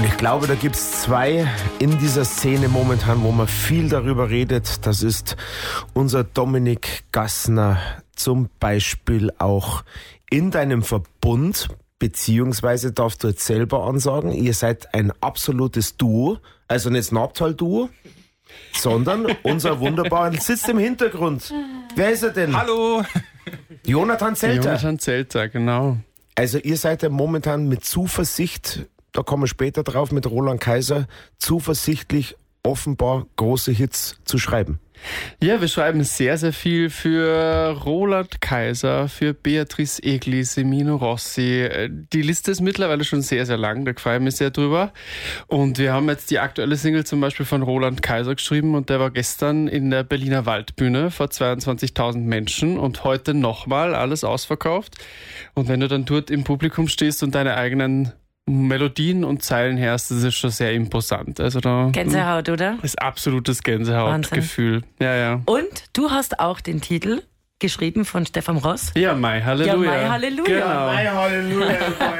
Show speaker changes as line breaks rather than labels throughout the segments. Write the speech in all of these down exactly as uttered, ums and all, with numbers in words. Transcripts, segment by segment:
Und ich glaube, da gibt es zwei in dieser Szene momentan, wo man viel darüber redet. Das ist unser Dominik Gassner, zum Beispiel auch in deinem Verbund, beziehungsweise darfst du jetzt selber ansagen, ihr seid ein absolutes Duo, also nicht das Nabtal-Duo, sondern unser wunderbarer sitzt im Hintergrund. Wer ist er denn?
Hallo!
Jonathan Zelter.
Jonathan Zelter, genau.
Also ihr seid ja momentan mit Zuversicht, da kommen wir später drauf, mit Roland Kaiser, zuversichtlich offenbar große Hits zu schreiben.
Ja, wir schreiben sehr, sehr viel für Roland Kaiser, für Beatrice Egli, Semino Rossi. Die Liste ist mittlerweile schon sehr, sehr lang, da freue ich mich sehr drüber. Und wir haben jetzt die aktuelle Single zum Beispiel von Roland Kaiser geschrieben und der war gestern in der Berliner Waldbühne vor zweiundzwanzigtausend Menschen und heute nochmal alles ausverkauft. Und wenn du dann dort im Publikum stehst und deine eigenen Melodien und Zeilen hörst, das ist schon sehr imposant. Also da
Gänsehaut, oder?
ist absolutes Gänsehautgefühl. Ja, ja.
Und du hast auch den Titel geschrieben von Stefan Ross.
Ja, Mai Halleluja.
Ja, Mai Halleluja.
Genau.
Mai Halleluja.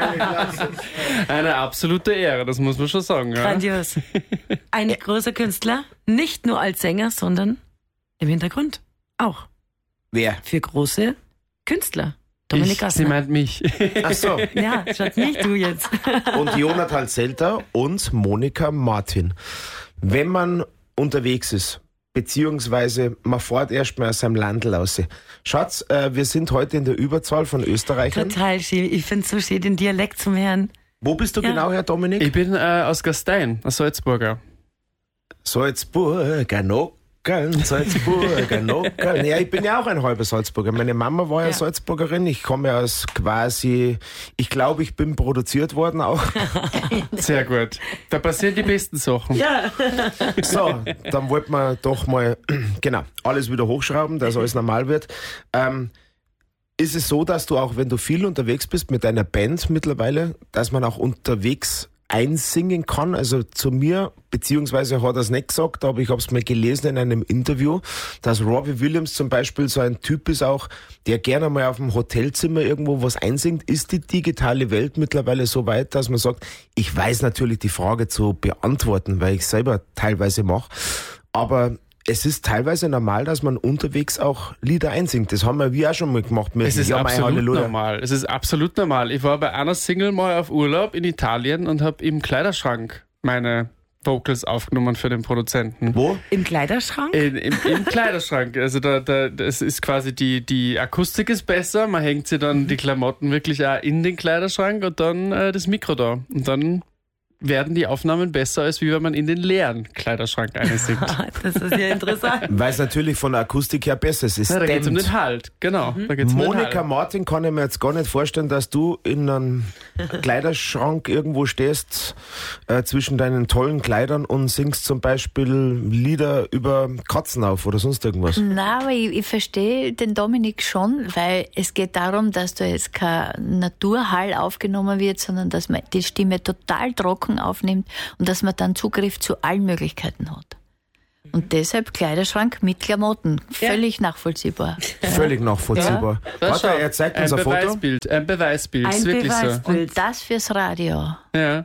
Eine absolute Ehre, das muss man schon sagen. Ja.
Grandios. Ein großer Künstler, nicht nur als Sänger, sondern im Hintergrund auch.
Wer?
Für große Künstler. Dominik
Ich,
Gassner.
sie meint mich.
Ach so.
Ja, schaut nicht du jetzt.
Und Jonathan Zelter und Monika Martin. Wenn man unterwegs ist, beziehungsweise man fährt erstmal aus seinem Landl raus. Schatz, äh, wir sind heute in der Überzahl von Österreichern.
Total schön. Ich finde es so schön, den Dialekt zum Hören.
Wo bist du
Ja.
genau, Herr Dominik?
Ich bin äh, aus Gastein, aus Salzburger.
Salzburger Nockeln, Salzburger Nockeln. Ja, ich bin ja auch ein halber Salzburger. Meine Mama war ja,
Ja.
Salzburgerin. Ich komme ja aus quasi, ich glaube, ich bin produziert worden auch.
Sehr gut. Da passieren die besten Sachen.
Ja.
So, dann wollten wir doch mal, genau, alles wieder hochschrauben, dass alles normal wird. Ähm, ist es so, dass du auch, wenn du viel unterwegs bist mit deiner Band mittlerweile, dass man auch unterwegs einsingen kann? Also zu mir, beziehungsweise hat er es nicht gesagt, aber ich habe es mal gelesen in einem Interview, dass Robbie Williams zum Beispiel so ein Typ ist auch, der gerne mal auf dem Hotelzimmer irgendwo was einsingt. Ist die digitale Welt mittlerweile so weit, dass man sagt, ich weiß natürlich die Frage zu beantworten, weil ich selber teilweise mache, aber es ist teilweise normal, dass man unterwegs auch Lieder einsingt. Das haben wir wie auch schon mal gemacht. Mit
Es ist
Ja, Mai
absolut
Halleluja.
normal. Es ist absolut normal. Ich war bei einer Single mal auf Urlaub in Italien und habe im Kleiderschrank meine Vocals aufgenommen für den Produzenten.
Wo?
Im Kleiderschrank?
In, im, Im Kleiderschrank. Also da, da, das ist quasi die, die Akustik ist besser. Man hängt sie dann die Klamotten wirklich auch in den Kleiderschrank und dann äh, das Mikro da. Und dann werden die Aufnahmen besser, als wie wenn man in den leeren Kleiderschrank einsingt.
Das ist ja interessant.
Weil es natürlich von der Akustik her besser ist. Es
Ja, da geht es um
dämmt.
den Halt. Genau. Da geht's um den
Monika
Halt.
Martin kann ich mir jetzt gar nicht vorstellen, dass du in einem Kleiderschrank irgendwo stehst äh, zwischen deinen tollen Kleidern und singst zum Beispiel Lieder über Katzen auf oder sonst irgendwas.
Nein, aber ich, ich verstehe den Dominik schon, weil es geht darum, dass da jetzt kein Naturhall aufgenommen wird, sondern dass man die Stimme total trocken aufnimmt und dass man dann Zugriff zu allen Möglichkeiten hat. Und deshalb Kleiderschrank mit Klamotten. Völlig nachvollziehbar.
Völlig nachvollziehbar.
Da
Warte,
schau,
er zeigt
ein
uns ein Foto.
Beweisbild. Ein Beweisbild.
Ein
ist wirklich
Beweisbild.
Und das fürs Radio.
so. Ja.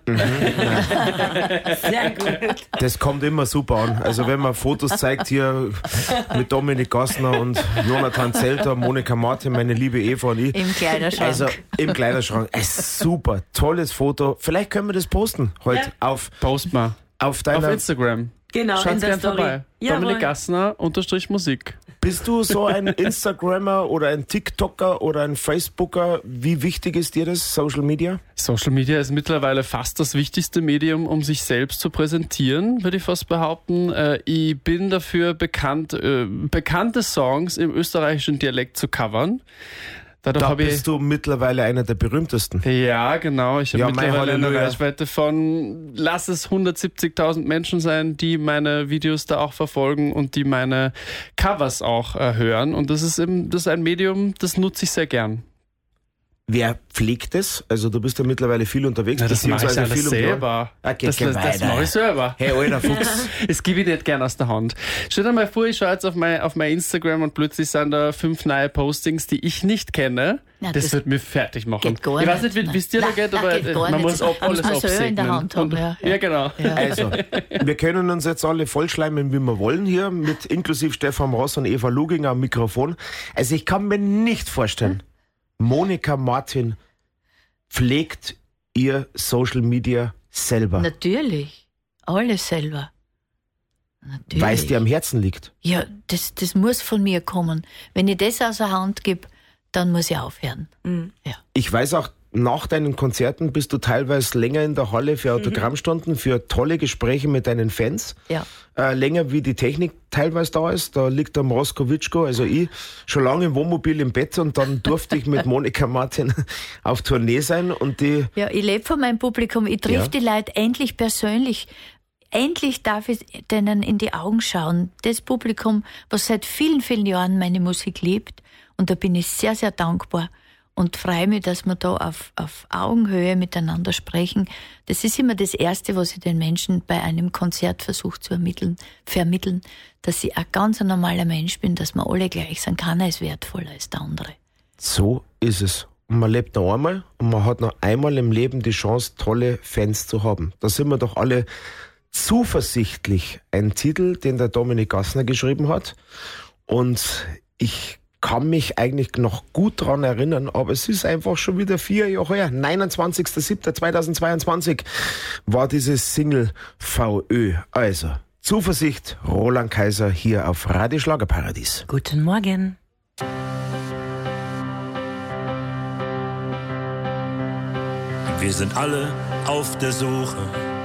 Sehr gut.
Das kommt immer super an. Also wenn man Fotos zeigt hier mit Dominik Gassner und Jonathan Zelter, Monika Martin, meine liebe Eva und ich.
Im Kleiderschrank.
Also im Kleiderschrank. Es ist super, tolles Foto. Vielleicht können wir das posten heute
Ja.
auf,
Post mal.
auf
Auf
deiner...
Instagram.
Genau,
Schaut
in der
gern
Story.
vorbei.
Jawohl.
Dominik Gassner unterstrich Musik.
Bist du so ein Instagrammer oder ein TikToker oder ein Facebooker? Wie wichtig ist dir das, Social Media?
Social Media ist mittlerweile fast das wichtigste Medium, um sich selbst zu präsentieren, würde ich fast behaupten. Äh, ich bin dafür bekannt, äh, bekannte Songs im österreichischen Dialekt zu covern. Dadurch
Da
habe ich
bist du mittlerweile einer der berühmtesten.
Ja, genau. Ich habe
Ja, Mai
mittlerweile eine
Halleluja.
Reichweite von, lass es hundertsiebzigtausend Menschen sein, die meine Videos da auch verfolgen und die meine Covers auch äh, hören. Und das ist eben, das ist ein Medium, das nutze ich sehr gern.
wer pflegt das? Also du bist ja mittlerweile viel unterwegs.
Na, das mache ich alles
viel um die Ohren.
selber.
Okay,
das das, das mache ich selber.
Hey, alter Fuchs.
Das gebe ich nicht gern aus der Hand. Stell dir mal vor, ich schaue jetzt auf mein, auf mein Instagram und plötzlich sind da fünf neue Postings, die ich nicht kenne.
Ja,
das,
das
wird mich fertig machen.
geht gar
ich weiß nicht, wie
nicht.
es dir da
Nein,
geht,
nein,
aber
geht gar
man
nicht.
muss ab, alles
Muss man selber
absegnen.
in der Hand haben,
Und,
ja,
ja.
ja.
genau.
Ja.
Also, wir können uns jetzt alle vollschleimen, wie wir wollen hier, mit inklusive Stefan Ross und Eva Luginger am Mikrofon. Also ich kann mir nicht vorstellen, Monika Martin pflegt ihr Social Media selber,
Natürlich. Alles selber. Natürlich.
weil es dir am Herzen liegt.
Ja, das, das muss von mir kommen. Wenn ich das aus der Hand gebe, dann muss ich aufhören.
Mhm.
Ja.
Ich weiß auch, nach deinen Konzerten bist du teilweise länger in der Halle für Autogrammstunden, für tolle Gespräche mit deinen Fans.
Ja.
Äh, länger wie die Technik teilweise da ist. Da liegt der Mroskowitschko, also ich, schon lange im Wohnmobil im Bett und dann durfte ich mit Monika Martin auf Tournee sein und die...
Ja, ich lebe von meinem Publikum. Ich triff
Ja.
die Leute endlich persönlich. Endlich darf ich denen in die Augen schauen. Das Publikum, was seit vielen, vielen Jahren meine Musik liebt. Und da bin ich sehr, sehr dankbar und freue mich, dass wir da auf, auf Augenhöhe miteinander sprechen. Das ist immer das Erste, was ich den Menschen bei einem Konzert versuche zu ermitteln, vermitteln, dass ich ein ganz normaler Mensch bin, dass wir alle gleich sind. Keiner ist wertvoller als der andere.
So ist es. Und man lebt noch einmal und man hat noch einmal im Leben die Chance, tolle Fans zu haben. Da sind wir doch alle zuversichtlich. Ein Titel, den der Dominik Gassner geschrieben hat. Und ich kann mich eigentlich noch gut daran erinnern, aber es ist einfach schon wieder vier Jahre her. neunundzwanzigster siebter zweitausendzweiundzwanzig war dieses Single V Ö. Also, Zuversicht, Roland Kaiser hier auf Radio Schlagerparadies.
Guten Morgen.
Wir sind alle auf der Suche